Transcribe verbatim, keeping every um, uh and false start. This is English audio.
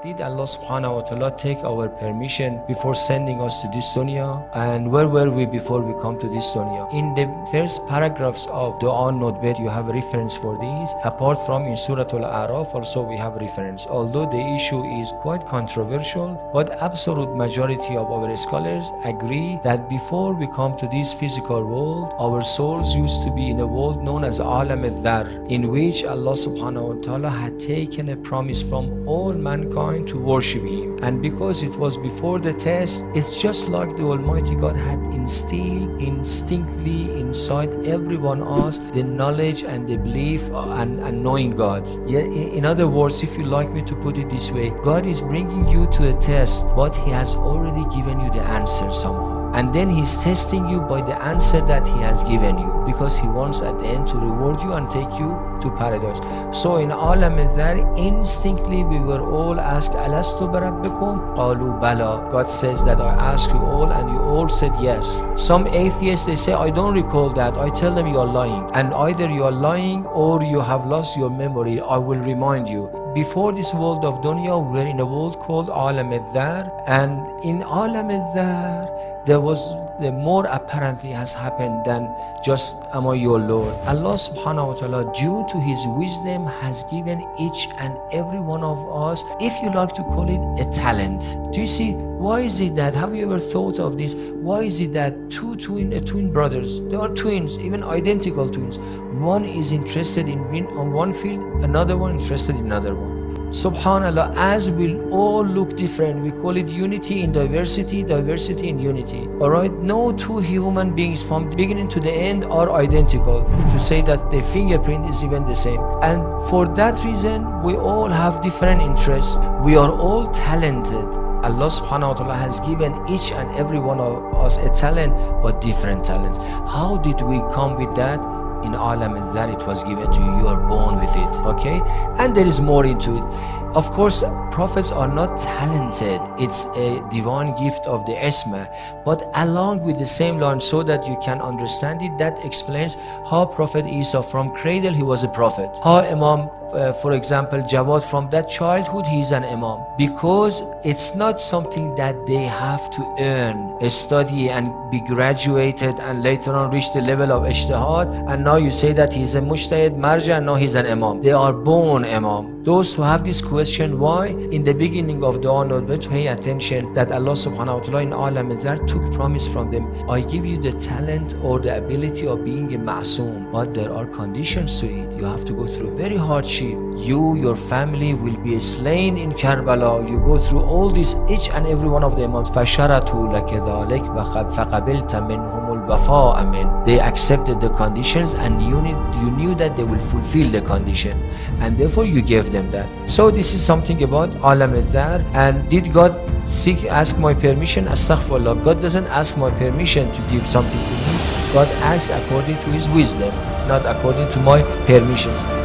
Did Allah subhanahu wa ta'ala take our permission before sending us to this dunya? And where were we before we come to this dunya? In the first paragraphs of Dua Nudbet, you have a reference for these. Apart from in Surah Al-A'raf, also we have reference. Although the issue is quite controversial, but absolute majority of our scholars agree that before we come to this physical world, our souls used to be in a world known as Alam al-Dhar, in which Allah subhanahu wa ta'ala had taken a promise from all mankind to worship Him. And because it was before the test, it's just like the Almighty God had instilled instinctively inside everyone else the knowledge and the belief and, and knowing God. Yeah, in other words, if you like me to put it this way, God is bringing you to a test, but He has already given you the answer somehow. And then He's testing you by the answer that He has given you, because He wants at the end to reward you and take you to paradise. So in Alam al-Dhar, instinctively we were all asked, Alastu barabbikum? Qalu bala. God says that I asked you all and you all said yes. Some atheists, they say, I don't recall that. I tell them you are lying. And either you are lying or you have lost your memory. I will remind you. Before this world of dunya, we were in a world called Alam al-Dhar. And in Alam al-Dhar, there was the more apparently has happened than just am I your Lord. Allah subhanahu wa ta'ala, due to His wisdom, has given each and every one of us, if you like to call it, a talent. Do you see? Why is it that, have you ever thought of this? Why is it that two twin, uh, twin brothers, they are twins, even identical twins, one is interested in being on one field, another one interested in another one. Subhanallah, as we'll all look different, we call it unity in diversity, diversity in unity. Alright, no two human beings from the beginning to the end are identical, to say that the fingerprint is even the same. And for that reason, we all have different interests. We are all talented. Allah subhanahu wa ta'ala has given each and every one of us a talent, but different talents. How did we come with that? In Alam al-Dhar, it was given to you. You are born with it, okay? And there is more into it. Of course, prophets are not talented. It's a divine gift of the Isma. But along with the same line, so that you can understand it, that explains how Prophet Isa, from cradle, he was a prophet. How Imam, uh, for example, Jawad, from that childhood, he's an Imam. Because it's not something that they have to earn, study and be graduated and later on reach the level of ijtihad. And now you say that he's a mujtahid, marja, and now he's an Imam. They are born Imam. Those who have this question, why? In the beginning of Dua Nudbet, pay attention that Allah subhanahu wa ta'ala in Alam al-Dhar took promise from them. I give you the talent or the ability of being a ma'soom, but there are conditions to it. You have to go through very hardship. You, your family will be slain in Karbala. You go through all this, each and every one of the Imams. فَشَرَطُوا لَكَ ذَلِكَ فَقَبِلْتَ مِنْهُمُ الْوَفَاءَ مِنْ. They accepted the conditions and you knew, you knew that they will fulfill the condition. And therefore you gave them that. So this is something about Alam al-Dhar. And did God seek, ask my permission? Astaghfirullah. God doesn't ask my permission to give something to me. God acts according to His wisdom, not according to my permissions.